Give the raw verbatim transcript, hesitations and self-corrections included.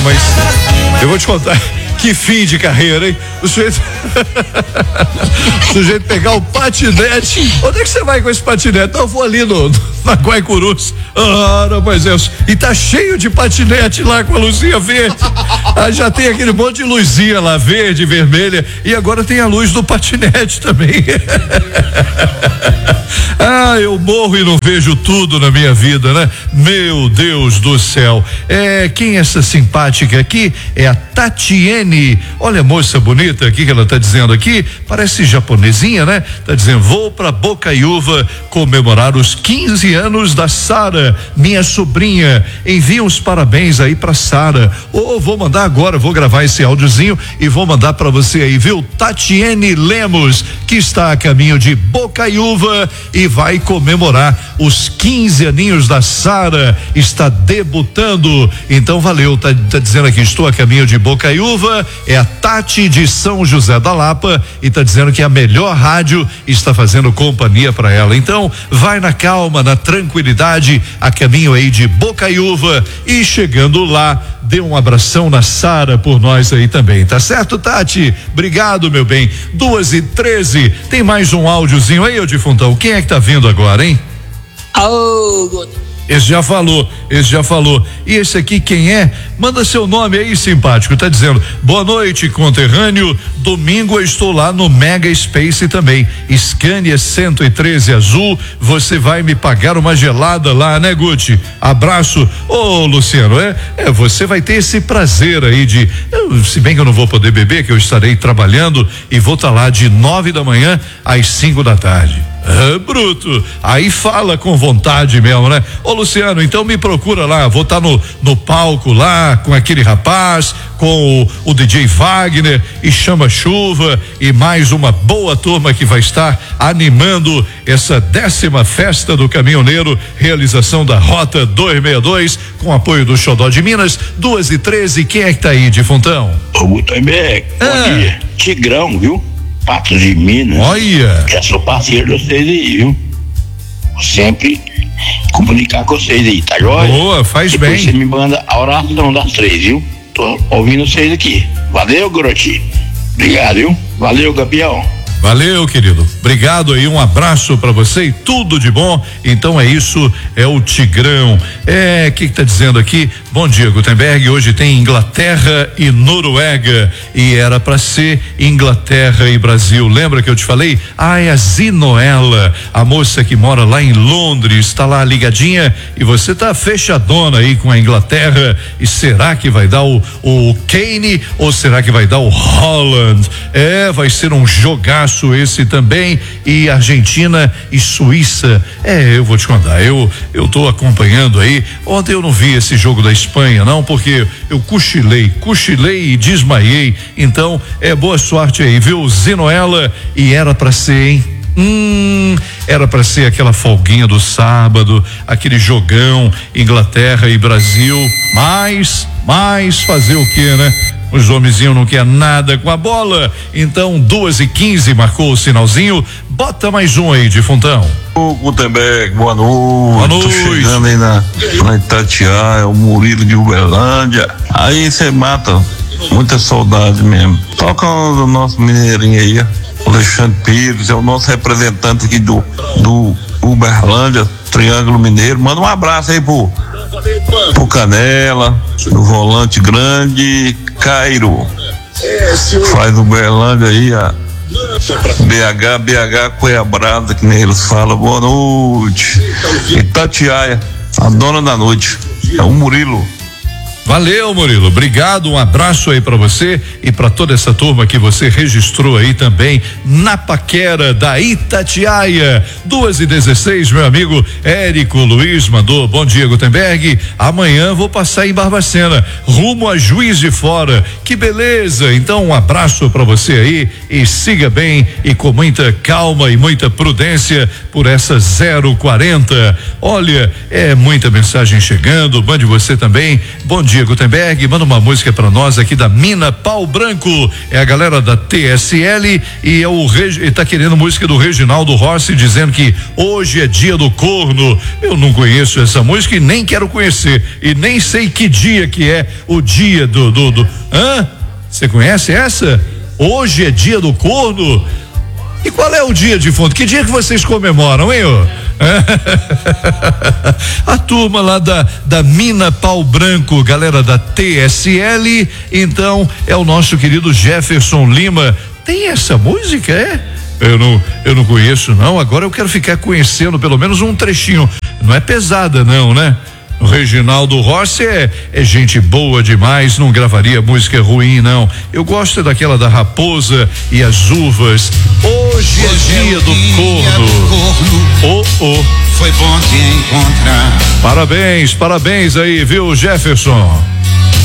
mas eu vou te contar. Que fim de carreira, hein? O sujeito. o sujeito pegar o patinete. Onde é que você vai com esse patinete? Não, eu vou ali no, no, na Guaicurus. Ah, não, mas é. E tá cheio de patinete lá com a luzinha verde. Ah, já tem aquele monte de luzinha lá, verde, vermelha. E agora tem a luz do patinete também. Ah, eu morro e não vejo tudo na minha vida, né? Meu Deus do céu. É, quem é essa simpática aqui? É a Tatiene. Olha a moça bonita aqui que ela tá dizendo aqui, parece japonesinha, né? Tá dizendo, vou pra Bocaiúva comemorar os quinze anos da Sara, minha sobrinha. Envia uns parabéns aí pra Sara. Ou oh, vou mandar agora, vou gravar esse áudiozinho e vou mandar pra você aí, viu? Tatiene Lemos, que está a caminho de Bocaiúva e vai comemorar os quinze aninhos da Sara, está debutando. Então valeu, tá, tá dizendo aqui, estou a caminho de Bocaiúva. É a Tati de São José da Lapa e tá dizendo que a melhor rádio está fazendo companhia para ela. Então, vai na calma, na tranquilidade, a caminho aí de Bocaiúva e chegando lá, dê um abração na Sara por nós aí também, tá certo, Tati? Obrigado, meu bem. Duas e treze, tem mais um áudiozinho aí, ô defuntão. Quem é que tá vindo agora, hein? Oh, esse já falou, esse já falou. E esse aqui quem é? Manda seu nome aí, simpático. Tá dizendo, boa noite, conterrâneo. Domingo eu estou lá no Mega Space também. Scania cento e treze azul. Você vai me pagar uma gelada lá, né, Guti? Abraço. Ô, Luciano, é, é, você vai ter esse prazer aí de, eu, se bem que eu não vou poder beber, que eu estarei trabalhando e vou estar tá lá de nove da manhã às cinco da tarde. Ah, bruto, aí fala com vontade mesmo, né? Ô Luciano, então me procura lá, vou estar tá no, no palco lá com aquele rapaz, com o, o D J Wagner e Chama Chuva e mais uma boa turma que vai estar animando essa décima festa do caminhoneiro, realização da Rota duzentos e sessenta e dois, com apoio do Xodó de Minas. Duas e treze, quem é que tá aí, defuntão? Ô Gutenberg, ah. bom dia. Tigrão, viu? Patos de Minas. Olha. Já sou parceiro de vocês aí, viu? Vou sempre comunicar com vocês aí, tá joia? Boa, faz Depois bem. você me manda a oração das três, viu? Tô ouvindo vocês aqui. Valeu, Groti. Obrigado, viu? Valeu, Gabriel. Valeu, querido. Obrigado aí, um abraço pra você e tudo de bom. Então é isso, é o Tigrão. É, o que que tá dizendo aqui? Bom dia, Gutenberg. Hoje tem Inglaterra e Noruega e era pra ser Inglaterra e Brasil. Lembra que eu te falei? Ah, é a Zinoela, a moça que mora lá em Londres, tá lá ligadinha e você tá fechadona aí com a Inglaterra. E será que vai dar o, o Kane ou será que vai dar o Holland? É, vai ser um jogaço esse também. E Argentina e Suíça. É, eu vou te contar, eu eu tô acompanhando aí. Ontem eu não vi esse jogo da Espanha não, porque eu cochilei, cochilei e desmaiei. Então, é boa sorte aí, viu? Zinoela, e era pra ser, hein? Hum, era pra ser aquela folguinha do sábado, aquele jogão Inglaterra e Brasil, mas, mas fazer o quê, né? Os homenzinhos não quer nada com a bola. Então, duas e quinze, marcou o sinalzinho. Bota mais um aí, defuntão. Ô, Gutenberg, boa noite. Boa noite. Tô chegando aí na, na Itatiaia, o Murilo de Uberlândia. Aí você mata muita saudade mesmo. Toca o nosso mineirinho aí, o Alexandre Pires, é o nosso representante aqui do, do Uberlândia, Triângulo Mineiro. Manda um abraço aí pro, pro Canela, do Volante Grande, Cairo. Faz Uberlândia aí, a B H, B H Cuiabrada, que nem eles falam. Boa noite. Itatiaia, a dona da noite, é o Murilo. Valeu, Murilo, obrigado, um abraço aí pra você e pra toda essa turma que você registrou aí também na paquera da Itatiaia. Duas e dezesseis, meu amigo Érico Luiz mandou, bom dia, Gutenberg, amanhã vou passar em Barbacena, rumo a Juiz de Fora, que beleza, então um abraço pra você aí e siga bem e com muita calma e muita prudência por essa zero quarenta. Olha, é muita mensagem chegando, mande você também, bom dia dia, Gutenberg. Manda uma música pra nós aqui da Mina Pau Branco. É a galera da T S L e é o Reg... ele tá querendo música do Reginaldo Rossi, dizendo que hoje é dia do corno. Eu não conheço essa música e nem quero conhecer. E nem sei que dia que é o dia do. do, do... Hã? Você conhece essa? Hoje é dia do corno? E qual é o dia de fundo? Que dia que vocês comemoram, hein? Ô? A turma lá da, da Mina Pau Branco, galera da T S L, então é o nosso querido Jefferson Lima. Tem essa música, é? Eu não, eu não conheço não, agora eu quero ficar conhecendo pelo menos um trechinho. Não é pesada não, né? O Reginaldo Rossi é, é gente boa demais, não gravaria música ruim não. Eu gosto daquela da Raposa e as Uvas. Hoje, Hoje é dia, é do, dia corno. do corno. Oh, oh. Foi bom te encontrar. Parabéns, parabéns aí, viu, Jefferson?